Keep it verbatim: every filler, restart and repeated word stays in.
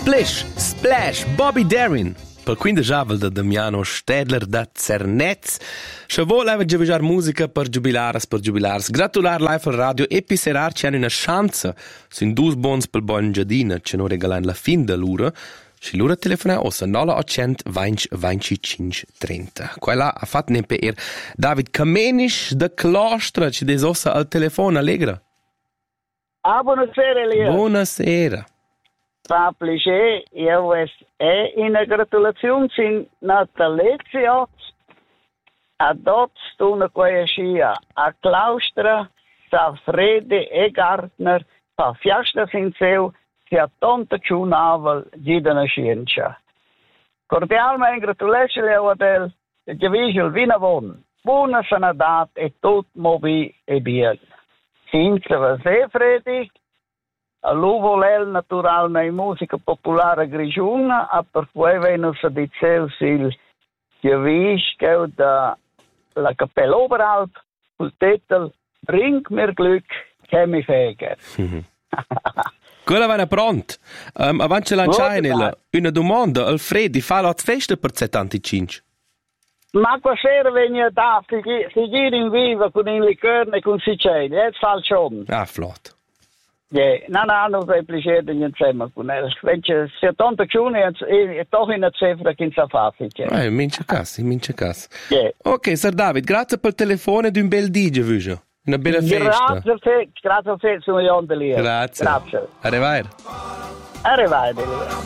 Splish, Splash, Bobby Darin. Per quinta javel da Damiano Stedler da Cernez. Se vuol aveva già musica per giubilares, per giubilars. Gratular live al radio e pisserar c'è una chance. Sin dus bons pel buon giardina, ce no regalan la fin da l'ura. Se l'ura telefona ossa nove otto zero due venticinque trenta. Quella ha fatto ne per David Kamenisch da Clostra, ci desossa al telefono allegra. Ah, buonasera Elia. Buonasera. Fa piacere, io è in gratulazione sin natalizio adotto una coescia a Claustra, sa Frede e Gartner, fa fiasta sin seu, si a tonta ciunavel di dana scienza. Cordialmente gratulazione a Adel, e ti vigil vinavon, buona sanadat e tot mobi e bien. Sinza va se Fredi, a Luvolel naturalmente musica popolare grigiuna, a per cui venus a diceu sil gewischeu da la Cappella Oberalp, sul titel Bring mir Glück, che mi feger. Quella va pronta. Um, avanti lanciare una domanda, Alfredi, fa la festa per settantacinque? Ma qua sera venire da figure in viva con il liqueur e con Sicili, è falcione. Ah, flott. Yeah. No, no, non è piacere insieme con lei. Invece settantacinque è doch una cifra che non sa facile. Eh, mince cas, mince cas. Yeah. Ok, Sir David, grazie per il telefono ed un bel D J, Vugio. Una bella festa. Grazie a te, grazie a te, sono io lì. Grazie. Grazie. Arrivare. Arrivare.